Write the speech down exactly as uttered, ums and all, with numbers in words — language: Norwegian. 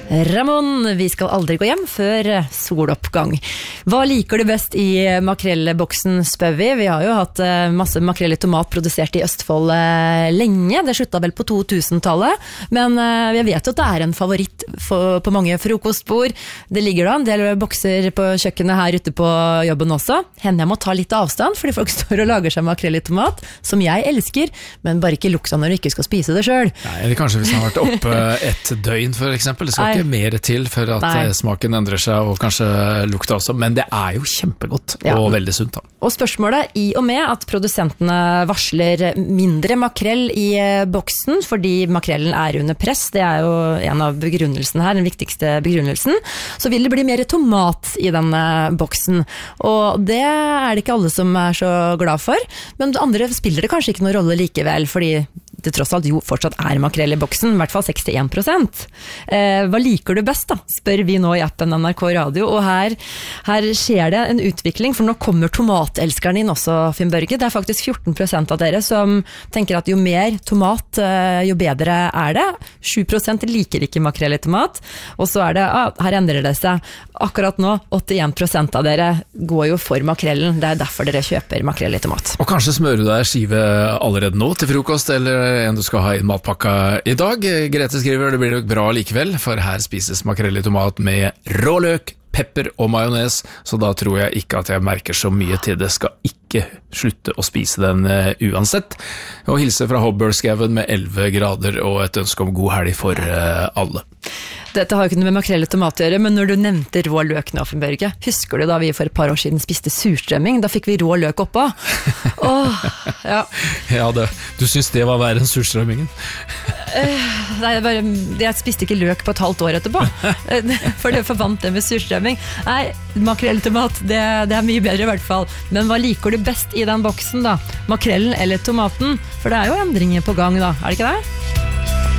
Ramon, vi skal aldri gå hjem før soloppgang. Hva liker du best i makrellboksen, spør vi? Vi har jo hatt masse makrell i tomat produsert i Østfold lenge. Det sluttet vel på to tusen-tallet, men jeg vet jo at det er en favoritt på mange frokostbord. Det ligger da en del bokser på kjøkkenet her ute på jobben også. Hender jeg må ta litt avstand, fordi folk står og lager seg makrell i tomat, som jeg elsker, men bare ikke lukta når du ikke skal spise det selv. Nei, eller kanskje hvis den har vært oppe et døgn for eksempel. Det skal Nei. Ikke mer til for at Nei. Smaken endrer seg og kanskje lukter også, men det er jo kjempegodt ja. Og veldig sunt da. Og spørsmålet, i og med at produsentene varsler mindre makrell i boksen, fordi makrellen er under press, det er jo en av begrunnelsene her, den viktigste begrunnelsen, så vil det bli mer tomat i denne boksen. Og det er det ikke alle som er så glad for, men andre spiller det kanskje ikke noen rolle likevel, fordi det tross alt jo fortsatt er makrell i boksen, i hvert fall sekstien prosent. Eh, hva liker du best da? Spør vi nå i appen N R K Radio, og her, her skjer det en utvikling, for nå kommer tomatelskerne inn også, Finn Børge. Det er faktisk fjorten prosent av dere som tenker at jo mer tomat, jo bedre er det. sju prosent liker ikke makrell i tomat, og så er det, ah, her endrer det seg. Akkurat nå, åttien prosent av dere går jo for makrellen, det er derfor dere kjøper makrell i tomat. Og kanskje smører du deg skive allerede nå til frokost, eller en du skal ha i matpakka i dag. Grete skriver, det blir nok bra likevel, for her spises makrell i tomat med rå løk, pepper og majones, så da tror jeg ikke at jeg merker så mye til det. Skal ikke slutte å spise den uh, uansett. Og hilse fra Hobburskauen med elleve grader og et ønske om god helg for uh, alle. Dette har jo ikke noe med makrell og tomat å gjøre, men når du nevnte rå løk nå, Finn Børge, husker du da vi for et par år siden spiste surstrømming? Da fikk vi rå løk oppå. Åh, ja. Ja, det, du synes det var verre enn surstrømmingen? Uh, nei, jeg, bare, jeg spiste ikke løk på et halvt år etterpå, for det forvant det med surstrømming. Nei, makrell og tomat, det, det er mye bedre i hvert fall. Men hva liker du best i den boksen da? Makrellen eller tomaten? For det er jo endringer på gang da, er det ikke det?